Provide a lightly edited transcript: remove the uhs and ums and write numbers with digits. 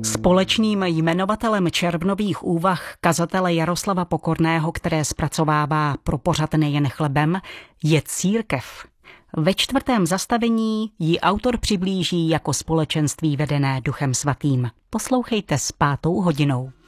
Společným jmenovatelem červnových úvah kazatele Jaroslava Pokorného, které zpracovává pro pořad Nejen chlebem, je církev. Ve čtvrtém zastavení ji autor přiblíží jako společenství vedené Duchem svatým. Poslouchejte s 5. hodinou.